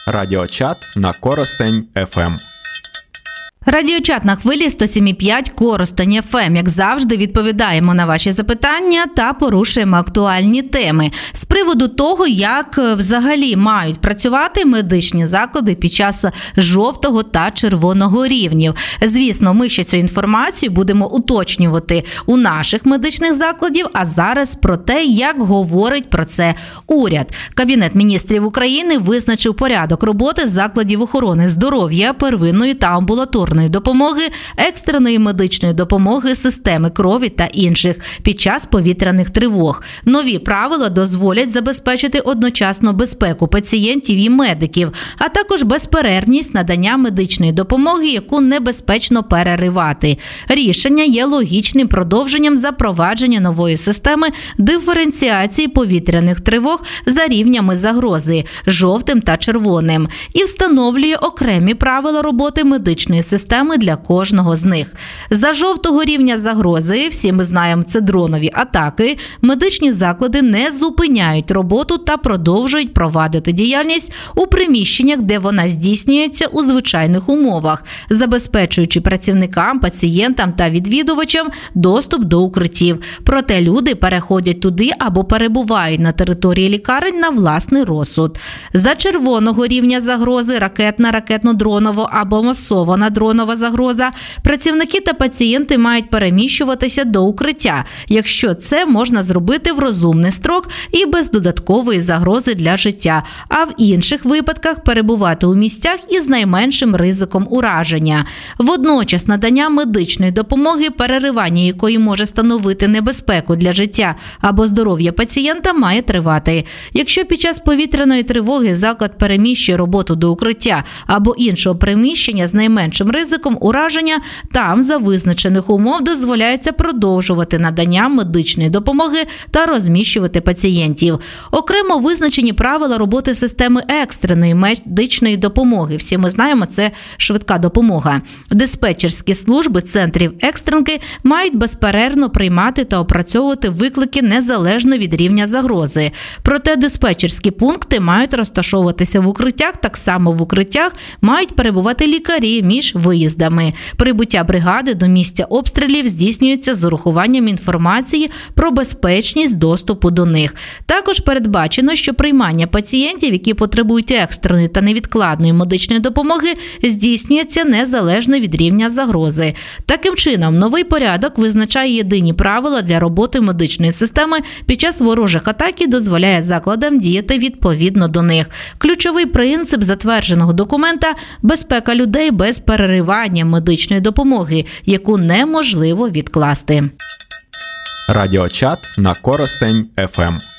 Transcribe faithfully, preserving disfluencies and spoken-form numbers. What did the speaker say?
Радіочат на Коростень еф ем. Радіочат на хвилі сто сім і п'ять Коростень еф ем. Як завжди, відповідаємо на ваші запитання та порушуємо актуальні теми. З приводу того, як взагалі мають працювати медичні заклади під час жовтого та червоного рівнів. Звісно, ми ще цю інформацію будемо уточнювати у наших медичних закладів, а зараз про те, як говорить про це уряд. Кабінет міністрів України визначив порядок роботи закладів охорони здоров'я, первинної та амбулаторної допомоги, екстреної медичної допомоги, системи крові та інших під час повітряних тривог. Нові правила дозволять забезпечити одночасно безпеку пацієнтів і медиків, а також безперервність надання медичної допомоги, яку небезпечно переривати. Рішення є логічним продовженням запровадження нової системи диференціації повітряних тривог за рівнями загрози – жовтим та червоним, і встановлює окремі правила роботи медичної системи для кожного з них. За жовтого рівня загрози, всі ми знаємо, це дронові атаки, медичні заклади не зупиняють роботу та продовжують провадити діяльність у приміщеннях, де вона здійснюється у звичайних умовах, забезпечуючи працівникам, пацієнтам та відвідувачам доступ до укриттів. Проте люди переходять туди або перебувають на території лікарень на власний розсуд. За червоного рівня загрози, ракетна, ракетно-дронова або масована дронова загроза, працівники та пацієнти мають переміщуватися до укриття, якщо це можна зробити в розумний строк і без додаткової загрози для життя, а в інших випадках перебувати у місцях із найменшим ризиком ураження. Водночас надання медичної допомоги, переривання якої може становити небезпеку для життя або здоров'я пацієнта, має тривати. Якщо під час повітряної тривоги заклад переміщує роботу до укриття або іншого приміщення з найменшим ризиком ураження, там за визначених умов дозволяється продовжувати надання медичної допомоги та розміщувати пацієнтів. Окремо визначені правила роботи системи екстреної медичної допомоги. Всі ми знаємо, це швидка допомога. Диспетчерські служби центрів екстренки мають безперервно приймати та опрацьовувати виклики незалежно від рівня загрози. Проте диспетчерські пункти мають розташовуватися в укриттях, так само в укриттях мають перебувати лікарі між виїздами. Прибуття бригади до місця обстрілів здійснюється з урахуванням інформації про безпечність доступу до них. Також передбачено, що приймання пацієнтів, які потребують екстреної та невідкладної медичної допомоги, здійснюється незалежно від рівня загрози. Таким чином, новий порядок визначає єдині правила для роботи медичної системи під час ворожих атак і дозволяє закладам діяти відповідно до них. Ключовий принцип затвердженого документа – безпека людей без переривання медичної допомоги, яку неможливо відкласти. Радіочат на Коростень еф ем.